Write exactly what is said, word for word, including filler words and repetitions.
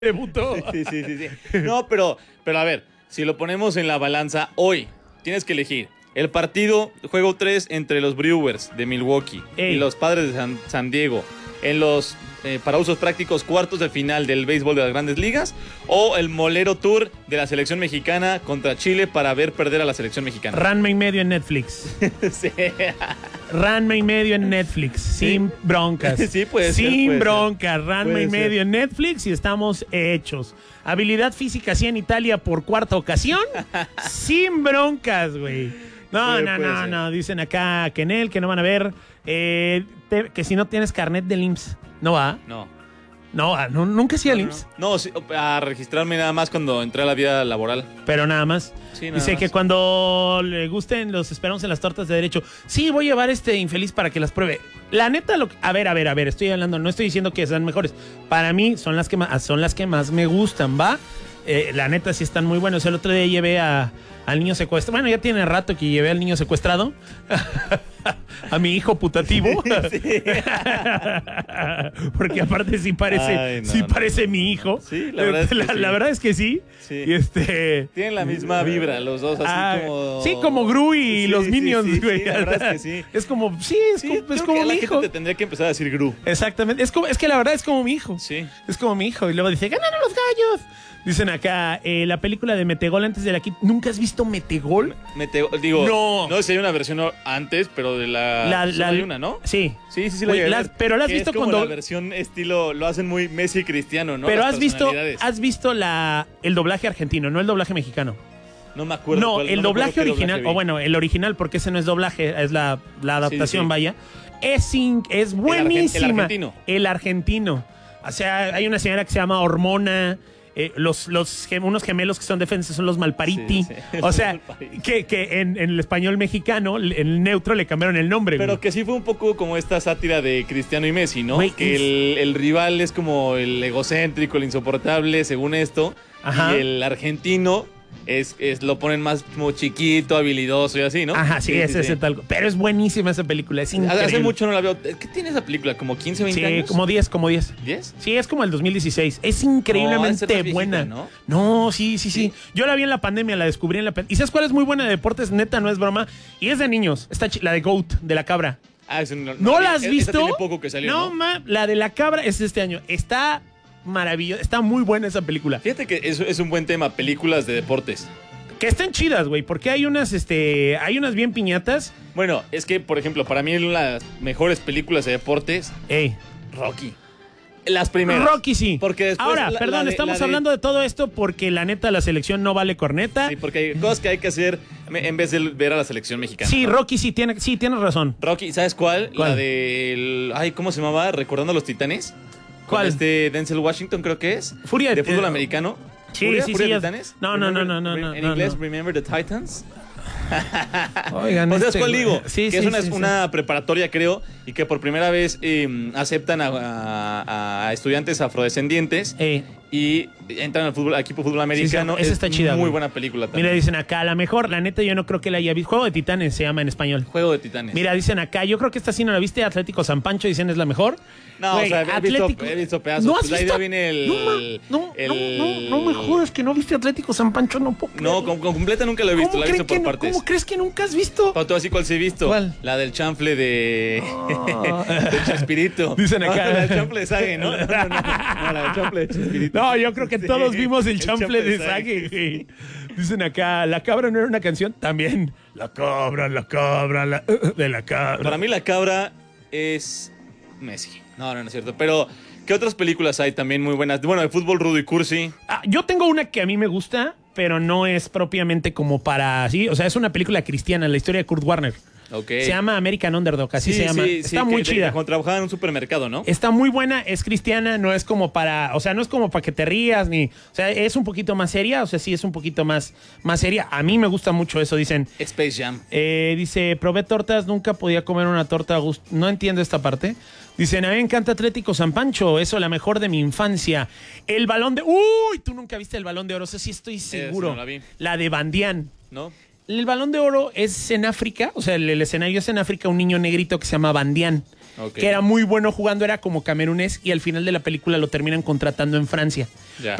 Debutó. Sí, sí, sí, sí. No, pero, pero a ver, si lo ponemos en la balanza hoy, tienes que elegir el partido, juego tres entre los Brewers de Milwaukee Ey. y los Padres de San, San Diego en los, eh, para usos prácticos, cuartos de final del béisbol de las Grandes Ligas, o el Molero Tour de la selección mexicana contra Chile para ver perder a la selección mexicana. Ranma y medio en Netflix. Sí. Ranma y medio en Netflix, sin Sí. broncas. Sí, puede ser, Sin puede broncas, ser. Ranma Puede y medio ser. en Netflix y estamos hechos. Habilidad física sí en Italia por cuarta ocasión, sin broncas, güey. No, Puede- no, puede no, ser. no. Dicen acá que en él, que no van a ver. eh, te- que si no tienes carnet del I M S S. No va. No. No va. No, nunca he sido al I M S S. No, sí, a registrarme nada más cuando entré a la vida laboral. Pero nada más. Sí, nada Dice más. que cuando le gusten los esperamos en las tortas de derecho. Sí, voy a llevar este infeliz para que las pruebe. La neta, lo que- a ver, a ver, a ver, estoy hablando, no estoy diciendo que sean mejores. Para mí son las que más, son las que más me gustan, ¿va? Eh, la neta sí están muy buenos. El otro día llevé a, al niño secuestrado. Bueno, ya tiene rato que llevé al niño secuestrado. A mi hijo putativo. Porque aparte sí parece, Ay, no, sí no, parece no, mi no. hijo. Sí, la verdad es que la, sí. la verdad es que sí. Sí. Y este. Tienen la misma vibra los dos, así Ah, como... sí, como Gru y Sí, los sí, Minions, sí, güey. sí, la verdad es que sí. Es como, sí, es Sí, como, es creo como que mi la hijo. gente te tendría que empezar a decir Gru. Exactamente. Es como, es que la verdad es como mi hijo. Sí. Es como mi hijo. Y luego dice, ¡ganaron los gallos! Dicen acá, eh, la película de Metegol antes de la Kid. ¿Nunca has visto Metegol? Mete- digo, No. no sé si hay una versión antes, pero de la... La- solo la- hay una, ¿no? Sí. Sí, sí, sí. La Güey, llegué a las- ver, pero la has que visto es como cuando- la versión estilo... Lo hacen muy Messi Cristiano, ¿no? Pero Las has visto, personalidades. has visto la, el doblaje argentino, no el doblaje mexicano. No me acuerdo. No, cuál- el me acuerdo doblaje qué original, vi. o bueno, el original, porque ese no es doblaje, es la, la adaptación, sí. vaya. Es, in- es argen- el buenísima. argentino. El argentino. O sea, hay una señora que se llama Hormona. eh, los, los gem- unos gemelos que son defensas son los Malpariti. Sí, sí. O sea, Malpariti. que, que en, en el español mexicano, en el neutro, le cambiaron el nombre. Pero güey. que sí fue un poco como esta sátira de Cristiano y Messi, ¿no? Güey, que es- el, el rival es como el egocéntrico, el insoportable, según esto. Ajá. Y el argentino es, es lo ponen más como chiquito, habilidoso y así, ¿no? Ajá, sí, ese es el tal. Pero es buenísima esa película, es increíble. Hace mucho no la veo. ¿Qué tiene esa película? ¿Como quince, veinte Sí, años? como diez, como diez. ¿diez? Sí, es como el dos mil dieciséis. Es No, increíblemente esa es más buena. viejita, ¿no? sí, sí, sí, Sí. Yo la vi en la pandemia, la descubrí en la pandemia. ¿Y sabes cuál es muy buena de deportes? Neta, no es broma. Y es de niños. Está chi- la de Goat, de la cabra. Ah, ese no, ¿No la has esa visto? tiene poco que salió, No, ¿no? ma, la de la cabra es de este año. Está maravillosa. Está muy buena esa película. Fíjate que eso es un buen tema, películas de deportes. Que están chidas, güey, porque hay unas, este, hay unas bien piñatas. Bueno, es que, por ejemplo, para mí una de las mejores películas de deportes, Ey. Rocky. Las primeras. Rocky sí. Porque después Ahora, la- perdón, la de- estamos la de- hablando de todo esto porque la neta la selección no vale corneta. Sí, porque hay cosas que hay que hacer en vez de ver a la selección mexicana. Sí, ¿no? Rocky sí tiene, sí tienes razón. Rocky, ¿sabes cuál? ¿Cuál? La de... Ay, ¿cómo se llamaba? ¿Recordando a los Titanes? Con ¿Cuál? este Denzel Washington, creo que es. Furia de de- fútbol eh, americano. Sí, ¿Furia? sí, ¿Furia sí, de es- Titanes? no, no, no, Remember- no, no, no, En no, inglés, no. Remember the Titans. Oigan, ¿O sabes este, cuál güey. digo? Sí, que sí, es una, sí, sí. una preparatoria, creo, y que por primera vez eh, aceptan a, a- a estudiantes afrodescendientes Eh, y entran al fútbol, al equipo de fútbol americano. esa Es está chida, Muy güey. buena película también. Mira, dicen acá, a la mejor, la neta yo no creo que la haya visto. Juego de Titanes se llama en español. Juego de Titanes. Mira, dicen acá, yo creo que esta sí no la viste, Atlético San Pancho, dicen es la mejor. No, Güey, o sea, he visto, he visto pedazos. ¿No has Pues la visto? idea viene el... No, ma- no, el- no, no, no me jodas que no viste Atlético San Pancho, no puedo creer. No, con, con completa nunca lo he visto, ¿Cómo, la he creen visto que por no- partes. ¿Cómo crees que nunca has visto? Para todo así cuál sí he visto. ¿Cuál? La del chanfle de... Ah. de Chespirito. Dicen acá. No, la del chanfle de Sage, ¿no? No, no, no, no, la del chanfle de Chespirito. No, yo creo que Sí, todos vimos el el chanfle de chanfle de Sage, güey. Dicen acá, ¿la cabra no era una canción? También. La cabra, la cabra, la de la cabra. Para mí la cabra es Messi. No, no, no es cierto. Pero, ¿qué otras películas hay también muy buenas? Bueno, de fútbol rudo y cursi. Ah, yo tengo una que a mí me gusta, pero no es propiamente como para... Sí, o sea, es una película cristiana, la historia de Kurt Warner. Ok. Se llama American Underdog, así Sí, se llama. sí, Está sí, muy que- chida. que Cuando trabajaba en un supermercado, ¿no? Está muy buena, es cristiana, no es como para, o sea, no es como para que te rías ni, o sea, es un poquito más seria, o sea, sí es un poquito más, más seria. A mí me gusta mucho eso, dicen. Space Jam. Eh, dice, probé tortas, nunca podía comer una torta a gusto. No entiendo esta parte. Dicen, a mí me encanta Atlético San Pancho, eso la mejor de mi infancia. El balón de... Uy, tú nunca viste el balón de oro, eso sí estoy seguro. no la vi. La de Bandián. ¿No? el Balón de Oro es en África, o sea, el, el escenario es en África, un niño negrito que se llama Bandián, okay. que era muy bueno jugando, era como camerunés, y al final de la película lo terminan contratando en Francia. Ya.